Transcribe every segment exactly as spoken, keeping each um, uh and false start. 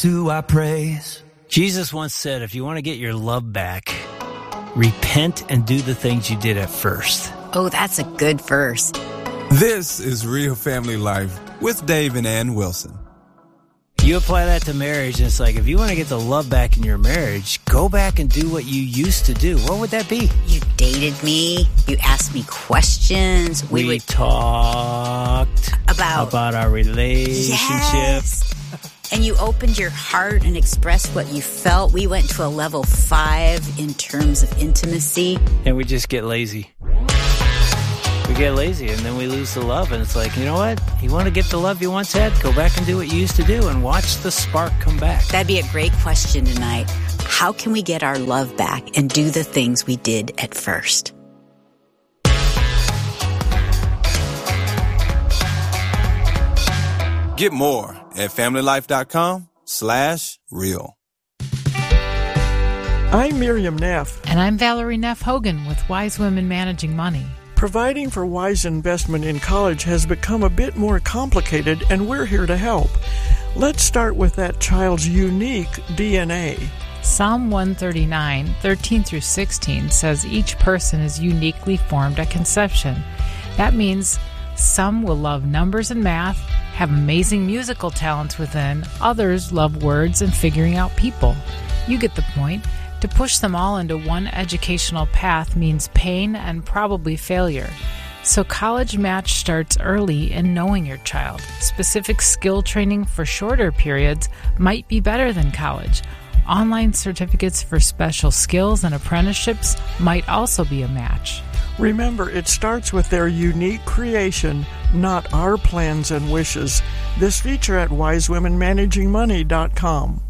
do I praise? Jesus once said, if you want to get your love back, repent and do the things you did at first. Oh, that's a good verse. This is Real Family Life with Dave and Ann Wilson. You apply that to marriage, and it's like, if you want to get the love back in your marriage, go back and do what you used to do. What would that be? You dated me. You asked me questions. We, we would talked about, about our relationship. Yes. And you opened your heart and expressed what you felt. We went to a level five in terms of intimacy. And we just get lazy. We get lazy, and then we lose the love, and it's like, you know what? You want to get the love you once had? Go back and do what you used to do and watch the spark come back. That'd be a great question tonight. How can we get our love back and do the things we did at first? Get more at familylife.com slash real. I'm Miriam Neff. And I'm Valerie Neff Hogan with Wise Women Managing Money. Providing for wise investment in college has become a bit more complicated, and we're here to help. Let's start with that child's unique D N A. Psalm one thirty-nine, thirteen through sixteen says each person is uniquely formed at conception. That means some will love numbers and math, have amazing musical talents within, others love words and figuring out people. You get the point. To push them all into one educational path means pain and probably failure. So College Match starts early in knowing your child. Specific skill training for shorter periods might be better than college. Online certificates for special skills and apprenticeships might also be a match. Remember, it starts with their unique creation, not our plans and wishes. This feature at wise women managing money dot com.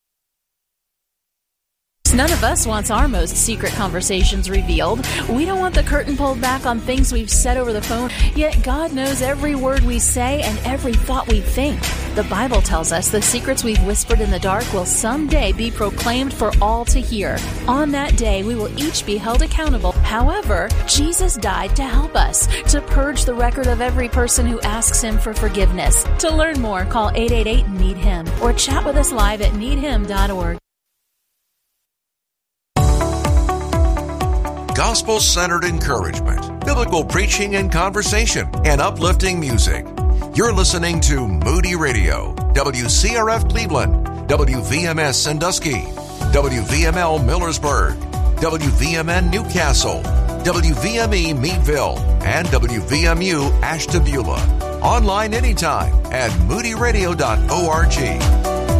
None of us wants our most secret conversations revealed. We don't want the curtain pulled back on things we've said over the phone, yet God knows every word we say and every thought we think. The Bible tells us the secrets we've whispered in the dark will someday be proclaimed for all to hear. On that day, we will each be held accountable. However, Jesus died to help us, to purge the record of every person who asks Him for forgiveness. To learn more, call eight eight eight, need him or chat with us live at need him dot org. Gospel-centered encouragement, biblical preaching and conversation, and uplifting music. You're listening to Moody Radio, W C R F Cleveland, W V M S Sandusky, W V M L Millersburg, W V M N Newcastle, W V M E Meadville, and W V M U Ashtabula. Online anytime at moody radio dot org.